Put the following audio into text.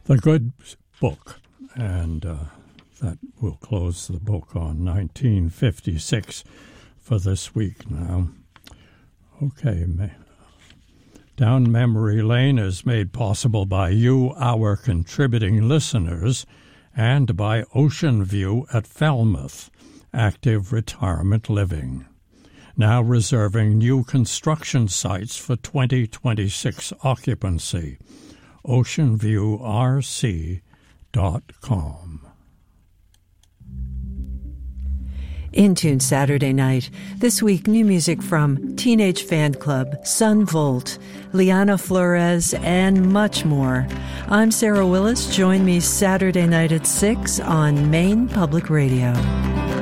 The Good Book, and that will close the book on 1956 for this week now. Okay, Down Memory Lane is made possible by you, our contributing listeners, and by Ocean View at Falmouth, Active Retirement Living, now reserving new construction sites for 2026 occupancy. OceanViewRC.com. In Tune Saturday night. This week, new music from Teenage Fan Club, Sun Volt, Liana Flores, and much more. I'm Sarah Willis. Join me Saturday night at 6 on Maine Public Radio.